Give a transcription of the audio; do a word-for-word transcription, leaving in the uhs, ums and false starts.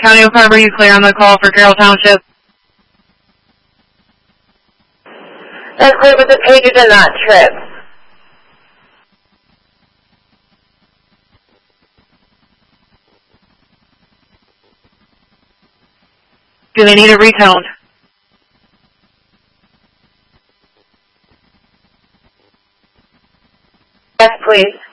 County of Harbor, you clear on the call for Carroll Township. That's clear, but the pager did not trip. Do they need a recount? Yes, please.